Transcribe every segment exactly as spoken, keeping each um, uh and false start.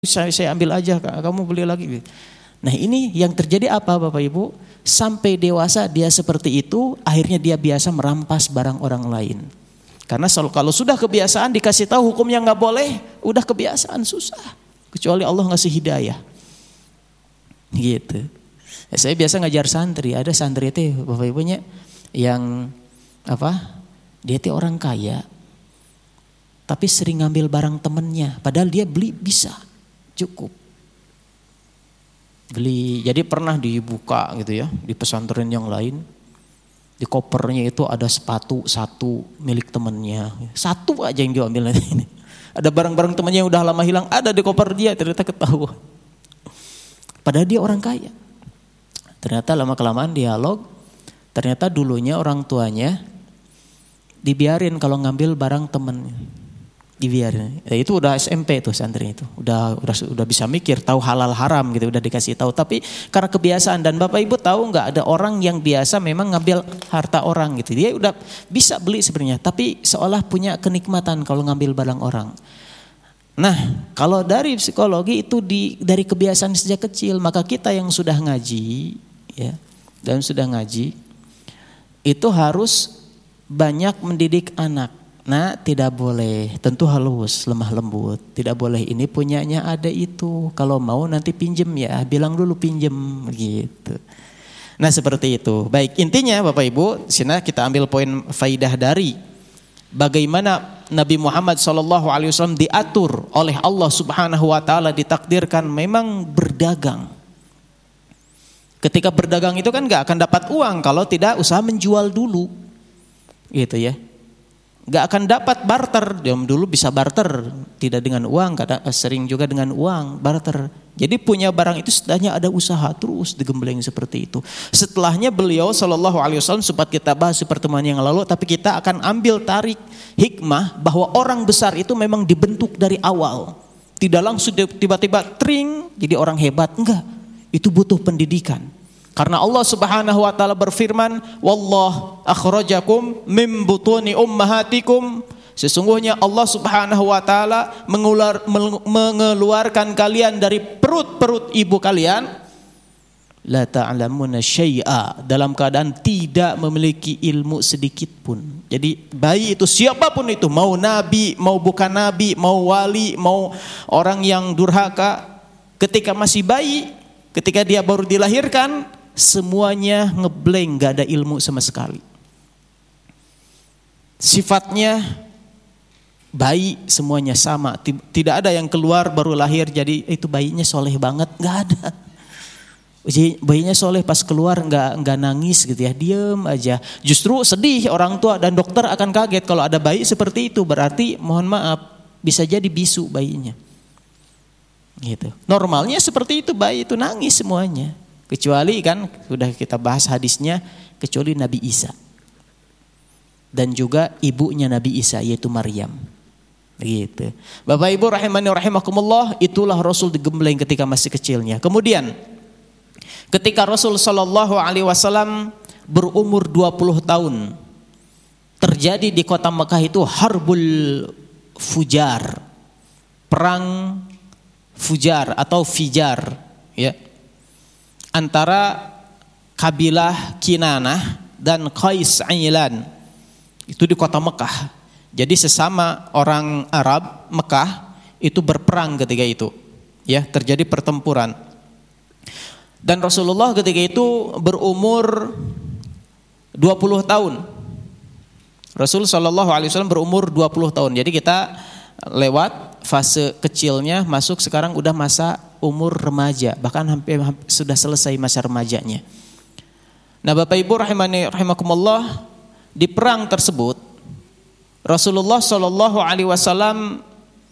saya, saya ambil aja, kamu beli lagi. Nah ini yang terjadi apa Bapak Ibu? Sampai dewasa dia seperti itu, akhirnya dia biasa merampas barang orang lain. Karena kalau sudah kebiasaan dikasih tahu hukumnya nggak boleh, udah kebiasaan susah. Kecuali Allah ngasih hidayah. Gitu. Ya, saya biasa ngajar santri, ada santri itu Bapak Ibunya yang apa? Dia itu orang kaya, tapi sering ngambil barang temennya, padahal dia beli bisa. Cukup beli, jadi pernah dibuka gitu ya di pesantren yang lain, di kopernya itu ada sepatu satu milik temannya, satu aja yang diambil ini. Ada barang-barang temannya yang udah lama hilang ada di koper dia, ternyata ketahuan. Padahal dia orang kaya. Ternyata lama kelamaan dialog, ternyata dulunya orang tuanya dibiarin kalau ngambil barang temennya. Dibiarin. Ya, itu udah S M P tuh santri itu. Udah udah udah bisa mikir, tahu halal haram gitu, udah dikasih tahu. Tapi karena kebiasaan, dan Bapak Ibu tahu nggak, ada orang yang biasa memang ngambil harta orang gitu. Dia udah bisa beli sebenarnya, tapi seolah punya kenikmatan kalau ngambil barang orang. Nah, kalau dari psikologi itu di dari kebiasaan sejak kecil, maka kita yang sudah ngaji ya, dan sudah ngaji itu harus banyak mendidik anak. Nah, tidak boleh, tentu halus, lemah lembut. Tidak boleh ini punyanya ada itu. Kalau mau nanti pinjem ya, bilang dulu pinjem gitu. Nah, seperti itu. Baik, intinya Bapak Ibu, sini kita ambil poin faidah dari bagaimana Nabi Muhammad shallallahu alaihi wasallam diatur oleh Allah Subhanahu wa taala, ditakdirkan memang berdagang. Ketika berdagang itu kan enggak akan dapat uang kalau tidak usaha menjual dulu. Gitu ya. Gak akan dapat barter. Jam dulu bisa barter, tidak dengan uang, kadang sering juga dengan uang barter. Jadi punya barang itu setidaknya ada usaha, terus digembleng seperti itu. Setelahnya beliau Shallallahu Alaihi Wasallam, sempat kita bahas di pertemuan yang lalu, tapi kita akan ambil tarik hikmah bahwa orang besar itu memang dibentuk dari awal. Tidak langsung tiba-tiba tring jadi orang hebat, enggak. Itu butuh pendidikan. Karena Allah Subhanahu wa taala berfirman, "Wallah akhrajakum mim butuni ummahatikum." Sesungguhnya Allah Subhanahu wa taala mengeluarkan kalian dari perut-perut ibu kalian, la ta'lamuna syai'a, dalam keadaan tidak memiliki ilmu sedikit pun. Jadi bayi itu siapapun itu, mau nabi, mau bukan nabi, mau wali, mau orang yang durhaka, ketika masih bayi, ketika dia baru dilahirkan, semuanya ngeblank, gak ada ilmu sama sekali. Sifatnya bayi semuanya sama, tidak ada yang keluar baru lahir jadi itu bayinya soleh banget, gak ada. Bayinya soleh pas keluar gak, gak nangis gitu ya, diem aja. Justru sedih orang tua dan dokter akan kaget kalau ada bayi seperti itu, berarti mohon maaf bisa jadi bisu bayinya. Gitu. Normalnya seperti itu, bayi itu nangis semuanya. Kecuali kan sudah kita bahas hadisnya, kecuali Nabi Isa dan juga ibunya Nabi Isa yaitu Maryam. Gitu. Bapak Ibu rahimani rahimakumullah, itulah Rasul digembleng ketika masih kecilnya. Kemudian ketika Rasul sallallahu alaihi wasallam berumur dua puluh tahun, terjadi di kota Mekah itu Harbul Fujar, perang Fujar atau Fijar ya, antara kabilah Kinanah dan Qais Ailan, itu di kota Mekah. Jadi sesama orang Arab Mekah itu berperang ketika itu, ya, terjadi pertempuran. Dan Rasulullah ketika itu berumur dua puluh tahun. Rasul sallallahu alaihi wasallam berumur dua puluh tahun. Jadi kita lewat fase kecilnya, masuk sekarang udah masa umur remaja, bahkan hampir, hampir sudah selesai masa remajanya. Nah, Bapak Ibu rahimani rahimakumullah, di perang tersebut Rasulullah sallallahu alaihi wasallam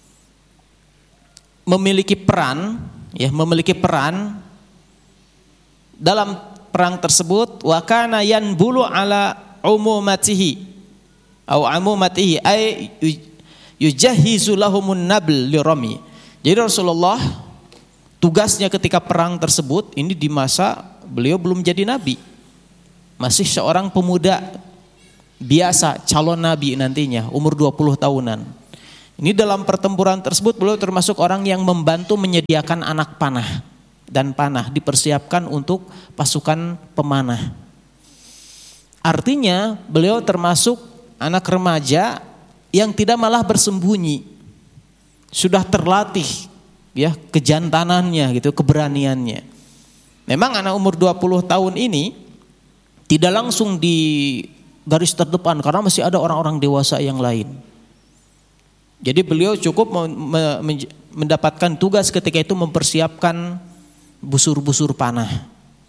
memiliki peran, ya, memiliki peran dalam perang tersebut. Wa kana yanbulu ala umumatihi au umumatihi ay yujahizu lahumun nabl lirami. Jadi Rasulullah tugasnya ketika perang tersebut, ini di masa beliau belum jadi nabi, masih seorang pemuda biasa, calon nabi nantinya, umur dua puluh tahunan. Ini dalam pertempuran tersebut beliau termasuk orang yang membantu menyediakan anak panah dan panah dipersiapkan untuk pasukan pemanah. Artinya beliau termasuk anak remaja yang tidak malah bersembunyi, sudah terlatih ya kejantanannya gitu, keberaniannya. Memang anak umur dua puluh tahun ini tidak langsung di garis terdepan karena masih ada orang-orang dewasa yang lain. Jadi beliau cukup mendapatkan tugas ketika itu mempersiapkan busur-busur panah.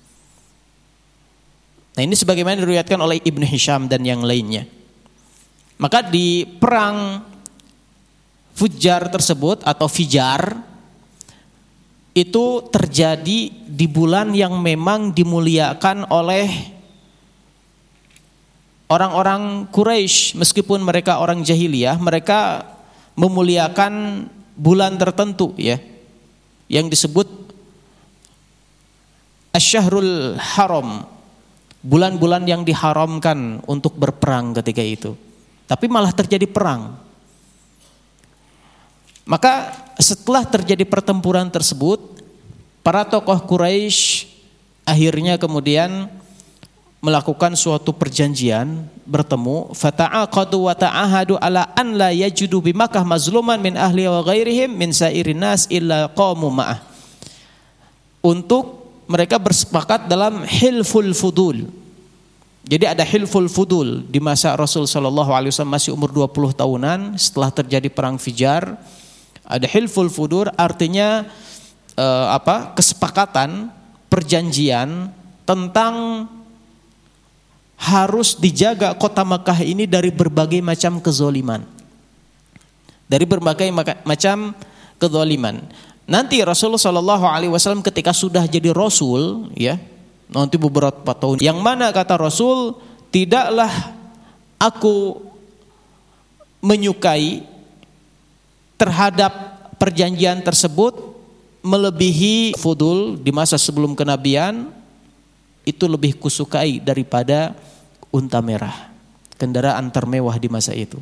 Nah ini sebagaimana diriwayatkan oleh Ibnu Hisham dan yang lainnya. Maka di perang Fujjar tersebut atau Fijar itu terjadi di bulan yang memang dimuliakan oleh orang-orang Quraisy. Meskipun mereka orang jahiliyah, mereka memuliakan bulan tertentu ya, yang disebut Asy-Syahrul Haram, bulan-bulan yang diharamkan untuk berperang ketika itu. Tapi malah terjadi perang. Maka setelah terjadi pertempuran tersebut, para tokoh Quraisy akhirnya kemudian melakukan suatu perjanjian, bertemu, fata'aqadu wa ta'ahadu ala an la yajudu bi Makkah mazluman min ahli wa ghairihim min sairin nas illa qamu ma'ah. Untuk mereka bersepakat dalam hilful fudul. Jadi ada hilful fudul di masa Rasul sallallahu alaihi wasallam masih umur dua puluh tahunan setelah terjadi perang Fijar. Ada hilful fudul artinya eh, apa? kesepakatan, perjanjian tentang harus dijaga kota Makkah ini dari berbagai macam kezoliman. Dari berbagai macam kezoliman. Nanti Rasulullah shallallahu alaihi wasallam ketika sudah jadi Rasul, ya, nanti beberapa tahun, yang mana kata Rasul, tidaklah aku menyukai terhadap perjanjian tersebut melebihi fudul di masa sebelum kenabian, itu lebih kusukai daripada unta merah, kendaraan termewah di masa itu.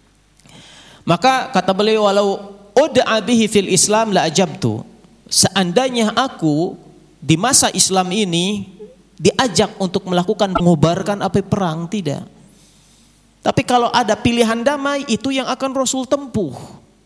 Maka kata beliau, walau ud'a bihi fil Islam la ajabtu. Seandainya aku di masa Islam ini diajak untuk melakukan mengobarkan api perang, tidak. Tapi kalau ada pilihan damai, itu yang akan Rasul tempuh.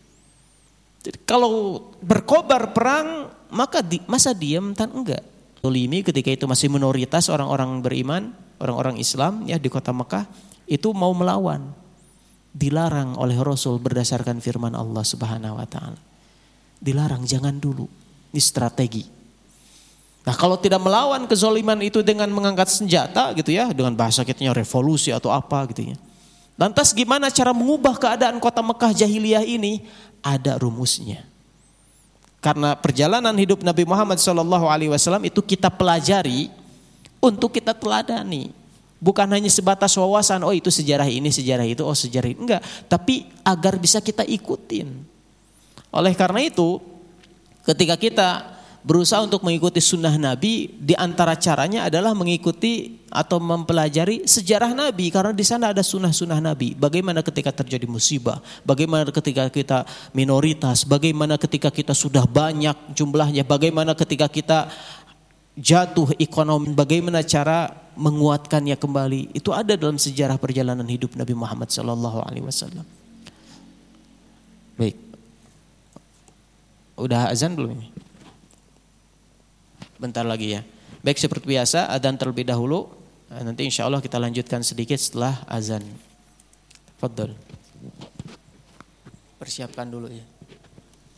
Jadi kalau berkobar perang, maka di, masa diam tan enggak. Zalimi ketika itu masih minoritas orang-orang beriman, orang-orang Islam ya di kota Mekah itu mau melawan, dilarang oleh Rasul berdasarkan firman Allah Subhanahu wa taala. Dilarang, jangan dulu. Ini strategi. Nah, kalau tidak melawan kezaliman itu dengan mengangkat senjata gitu ya, dengan bahasa kitanya revolusi atau apa gitu ya. Lantas gimana cara mengubah keadaan kota Mekah jahiliyah ini? Ada rumusnya. Karena perjalanan hidup Nabi Muhammad shallallahu alaihi wasallam itu kita pelajari untuk kita teladani. Bukan hanya sebatas wawasan, oh itu sejarah ini, sejarah itu, oh sejarah ini. Enggak, tapi agar bisa kita ikutin. Oleh karena itu, ketika kita berusaha untuk mengikuti sunnah Nabi, di antara caranya adalah mengikuti atau mempelajari sejarah Nabi, karena di sana ada sunnah-sunnah Nabi. Bagaimana ketika terjadi musibah, bagaimana ketika kita minoritas, bagaimana ketika kita sudah banyak jumlahnya, bagaimana ketika kita jatuh ekonomi, bagaimana cara menguatkannya kembali. Itu ada dalam sejarah perjalanan hidup Nabi Muhammad sallallahu alaihi wasallam. Baik. Udah azan belum ini? Bentar lagi ya. Baik, seperti biasa adzan terlebih dahulu. Nanti insya Allah kita lanjutkan sedikit setelah azan. Tafadhol. Persiapkan dulu ya.